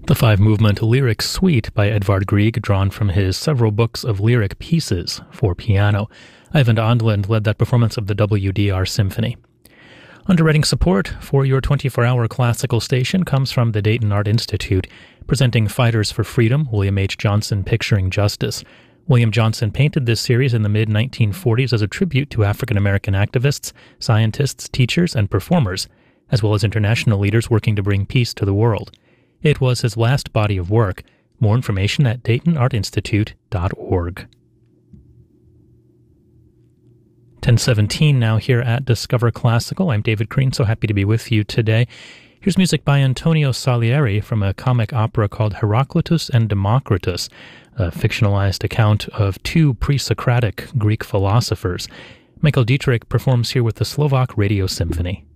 The five-movement lyric suite by Edvard Grieg, drawn from his several books of lyric pieces for piano. Ivan Ondland led that performance of the WDR Symphony. Underwriting support for your 24-hour classical station comes from the Dayton Art Institute, presenting Fighters for Freedom, William H. Johnson Picturing Justice. William Johnson painted this series in the mid-1940s as a tribute to African-American activists, scientists, teachers, and performers, as well as international leaders working to bring peace to the world. It was his last body of work. More information at DaytonArtInstitute.org. 10:17 now here at Discover Classical. I'm David Crean, so happy to be with you today. Here's music by Antonio Salieri from a comic opera called Heraclitus and Democritus, a fictionalized account of two pre-Socratic Greek philosophers. Michael Dietrich performs here with the Slovak Radio Symphony.